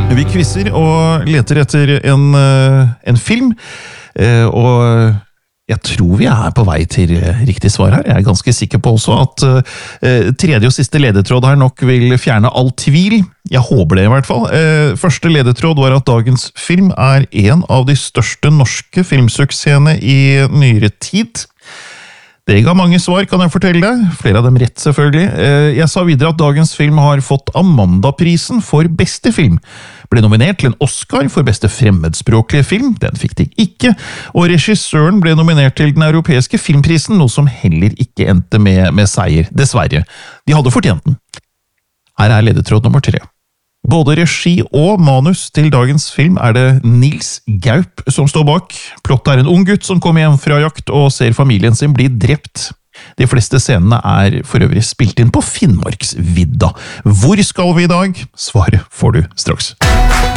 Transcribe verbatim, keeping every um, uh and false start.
Vi quizzer og leter etter en, en film, og jeg tror vi er på vei til riktig svar her. Jeg er ganske sikker på også at tredje og siste ledetråd her nok vil fjerne all tvil. Jeg håper det i hvert fall. Første ledetråd var at dagens film er en av de største norske filmsuksessene i nyere tid. Det ga mange svar, kan jeg fortelle deg. Flere av dem rett, selvfølgelig. Jeg sa videre at dagens film har fått Amanda-prisen for beste film. Ble nominert til en Oscar for beste fremmedspråklige film, den fikk de ikke. Og regissøren ble nominert til den europeiske filmprisen, noe som heller ikke endte med, med seier, dessverre. De hadde fortjent den. Her er ledetråd nummer tre. Både regi og manus til dagens film er det Nils Gaup som står bak. Plottet er en ung gutt som kommer hjem fra jakt og ser familien sin bli drept. De fleste scenene er for øvrig spilt inn på Finnmarksvidda. Hvor skal vi i dag? Svaret får du straks.